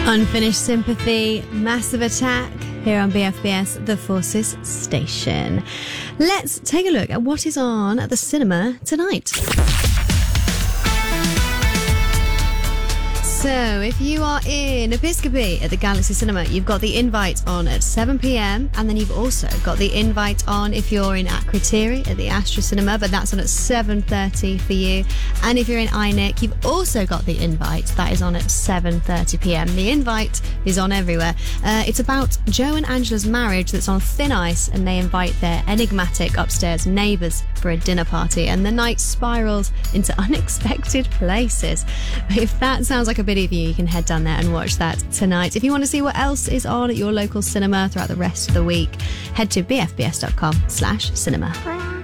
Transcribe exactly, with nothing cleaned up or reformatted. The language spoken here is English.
Unfinished Sympathy, Massive Attack, here on B F B S, The Forces Station. Let's take a look at what is on at the cinema tonight. So, if you are in Episcopi at the Galaxy Cinema, you've got the invite on at seven p.m, and then you've also got the invite on if you're in Akrotiri at the Astra Cinema, but that's on at seven thirty for you. And if you're in I N I C, you've also got the invite. That is on at seven thirty p.m. The invite is on everywhere. Uh, it's about Joe and Angela's marriage that's on thin ice, and they invite their enigmatic upstairs neighbours for a dinner party, and the night spirals into unexpected places. If that sounds like a bit of you, you can head down there and watch that tonight. If you want to see what else is on at your local cinema throughout the rest of the week, head to bfbs.com slash cinema.